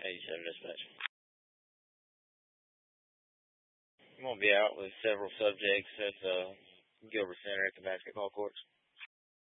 87 dispatch. I'm going to be out with several subjects at the Gilbert Center at the basketball courts.